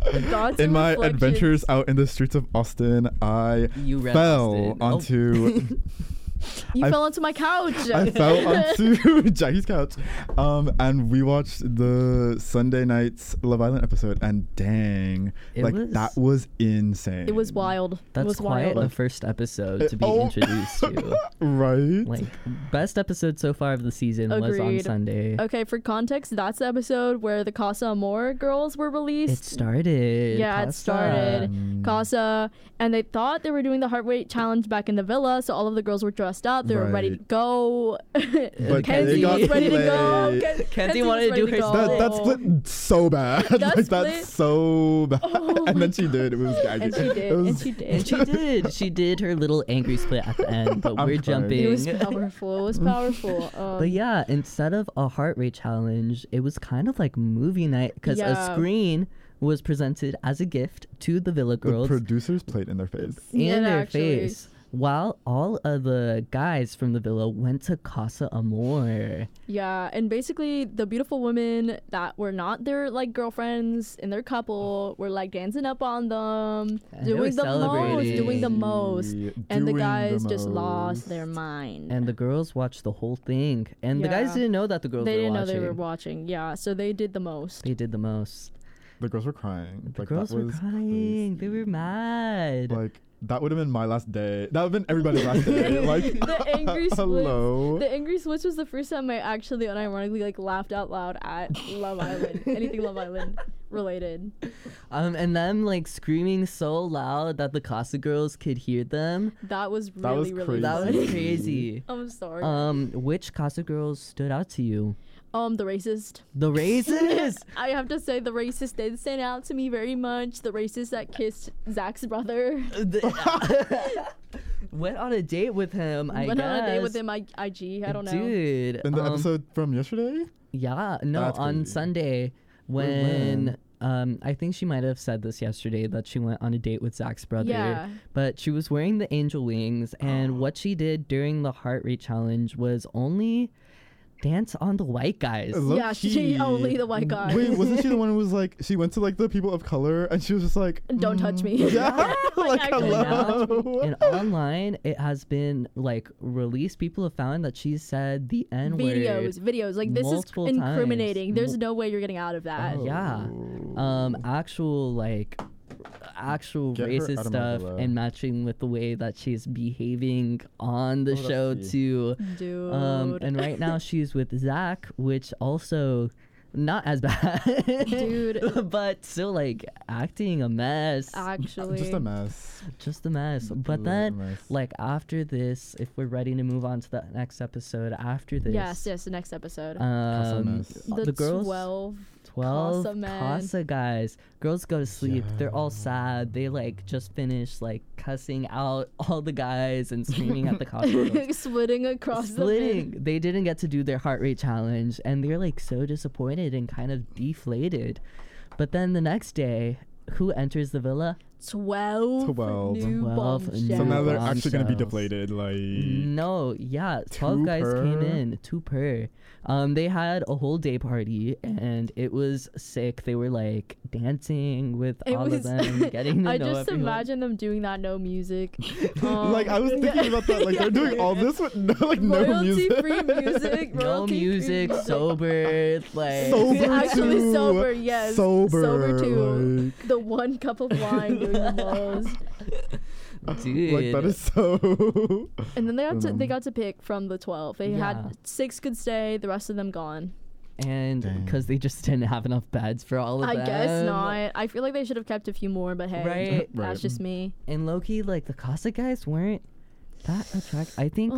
Thoughts In and my reflections. adventures out in the streets of Austin, I You read fell Austin. Oh. onto You I- fell onto my couch. I fell onto Jackie's couch, and we watched the Sunday night's Love Island episode, and dang, that was insane. It was wild. It That's was quite wild. a first episode to be Oh. introduced to. Right? Like, best episode so far of the season was on Agreed. Sunday. Okay, for context, that's the episode where the Casa Amor girls were It released. started. Yeah, it Casa. started. Mm. Casa, and they thought they were doing the heart rate challenge back in the villa, so all of the girls were dressed up. They were ready to Right. go. But Kenzie it got was ready to go. late. Kenzie was wanted to ready do her go. That split so bad. That like split- that's so bad. Oh and my then she did. It was gagging. And she did. It was- And she did. And she did. She did her little angry split at the end, but I'm we're crying. jumping. It was powerful. It was powerful. But yeah, instead of a heart rate challenge, it was kind of like movie night because Yeah. a screen was presented as a gift to the Villa The girls producers played in their face. in Yeah, their actually. face, while all of the guys from the Villa went to Casa Amor. Yeah, and basically the beautiful women that were not their like girlfriends in their couple were like dancing up on them, And they were doing the most, celebrating. doing the most, and the Doing guys just most. lost their mind. And the girls watched the whole thing. And the guys Yeah. didn't know that the girls they were didn't know watching. they were watching. Yeah, so they did the most. They did the most. The girls were crying. The Like, girls that were was crying. They were mad. Like that would have been my last day. That would have been everybody's last day. Like The angry switch. hello. The angry switch was the first time I actually unironically like laughed out loud at Love Island. Anything Love Island related. And them like screaming so loud that the Casa girls could hear them. That was That was really crazy. That funny. was crazy. I'm sorry. Which Casa girls stood out to you? The racist. The racist. I have to say the racist did stand out to me very much. The racist that kissed Zach's brother. Went on a date with him. I Went guess. on a date with him. IG. I don't know. Dude. In the episode from yesterday? Yeah. No. That's On crazy. Sunday, when I think she might have said this yesterday that she went on a date with Zach's brother. Yeah. But she was wearing the angel wings, and what she did during the heart rate challenge was only dance on the white guys. Yeah, she only the white guy. Wait, wasn't she the one who was like, she went to like the people of color and she was just like, Don't touch me. Yeah, like actually, don't touch me. hello. And online, it has been like released. People have found that she said the N word. Videos. Like this is multiple incriminating. times. There's no way you're getting out of that. Oh. Yeah. Actual Get her racist out of my stuff villa. and matching with the way that she's behaving on the Oh, that's show tea. too. Dude. And right now she's with Zach, which also not as bad, Dude. but still like acting a mess. Actually. Just a mess. Just a mess. But Absolute then, mess. like after this, if we're ready to move on to the next episode, after this, Yes, the next episode. mess. the girls, 12 12 Casa men. Casa guys, girls go to sleep. They're all sad. They like just finished like cussing out all the guys and screaming at the Casa girls. Splitting across Splitting. They didn't get to do their heart rate challenge, and they're like so disappointed and kind of deflated. But then the next day, who enters the villa? 12 12. new 12 bombshells. new So now they're actually going to be bombshells. deflated. Like, No, yeah, 12 Two guys came per? in, 2 per. They had a whole day party, and it was sick. They were like dancing with It all of was- them, getting to I know just everyone. imagine them doing that, no music. like I was thinking about that. Like they're doing all this with no, like no music. Royalty-free music. No royalty-free music, sober, like Sober Actually too. sober, yes. Sober, Sober too. like- The one cup of wine doing the most. dude. Like that is so. And then they got to pick from the 12. They Yeah. had 6 could stay, the rest of them gone. And Dang. because they just didn't have enough beds for all of I them. guess not. I feel like they should have kept a few more, but hey, Right. that's Right. just me. And Loki, like the Casa guys weren't that attractive. I think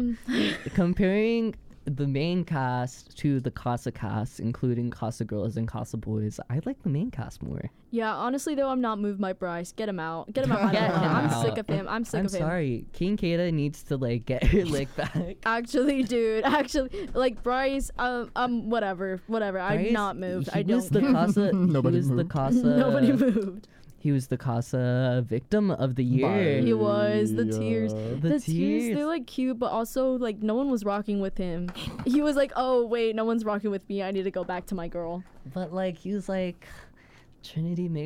comparing the main cast to the Casa cast, including Casa girls and Casa boys, I like the main cast more. Yeah, honestly though, I'm not moved by Bryce. Get him out. Get him out. Get him I'm out. sick of him. I'm sick I'm of him. sorry, King Kata needs to like get her lick back. Actually, dude. Actually, like Bryce. Whatever. Bryce, I'm not moved. He I don't was the care. Casa. Nobody he was the moved. Casa. Nobody moved. He was the Casa victim of the year. He was the tears. The tears. They're like cute, but also like no one was rocking with him. He was like, oh wait, no one's rocking with me. I need to go back to my girl. But like he was like, Trinity,